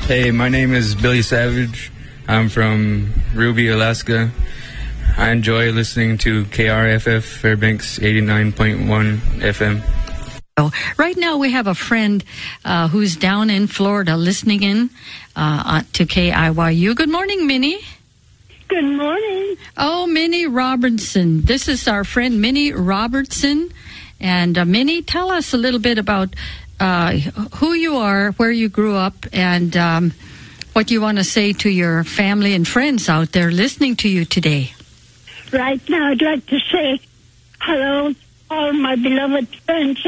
Hey, my name is Billy Savage. I'm from Ruby, Alaska. I enjoy listening to KRFF Fairbanks 89.1 FM. Right now we have a friend who's down in Florida listening in to KIYU. Good morning, Minnie. Good morning. Oh, Minnie Robertson. This is our friend Minnie Robertson. And Minnie, tell us a little bit about who you are, where you grew up, and what you want to say to your family and friends out there listening to you today. Right now, I'd like to say hello, all my beloved friends